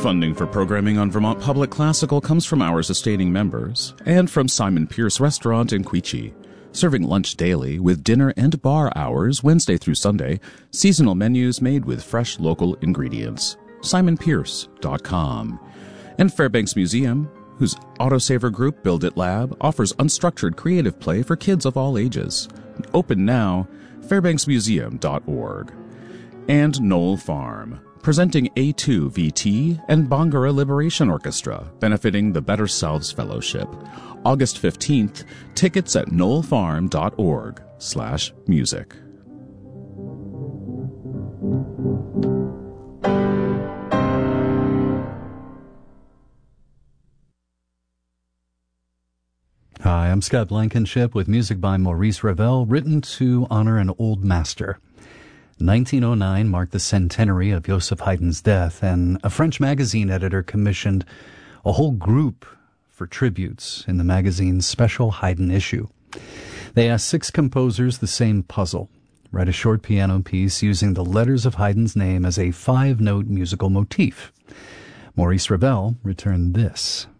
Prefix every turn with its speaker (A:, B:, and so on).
A: Funding for programming on Vermont Public Classical comes from our sustaining members and from Simon Pierce Restaurant in Quechee, serving lunch daily with dinner and bar hours Wednesday through Sunday, seasonal menus made with fresh local ingredients. SimonPierce.com. And Fairbanks Museum, whose autosaver group Build It Lab offers unstructured creative play for kids of all ages. Open now, fairbanksmuseum.org. And Knoll Farm, presenting A2VT and Bangara Liberation Orchestra, benefiting the Better Selves Fellowship. August 15th, tickets at knollfarm.org/music.
B: Hi, I'm Scott Blankenship with music by Maurice Ravel, written to honor an old master. 1909 marked the centenary of Joseph Haydn's death, and a French magazine editor commissioned a whole group for tributes in the magazine's special Haydn issue. They asked 6 composers the same puzzle: write a short piano piece using the letters of Haydn's name as a 5-note musical motif. Maurice Ravel returned this.